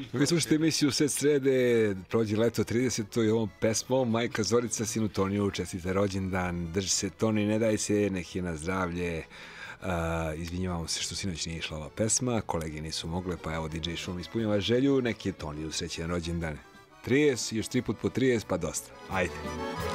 Vi slušate emisiju Sred srede, prođi leto 30. i ovom pesmom majka Zorica sinu Toniju čestita rođendan, drži se Toni, ne daj se, nek je na zdravlje. Izvinjavamo se što sinoć nije išla ova pesma, kolege nisu mogle, pa evo DJ Šum ispunjava želju, nek je Toniju srećan rođendan. 30, još 3 put po 30, pa dosta. Ajde.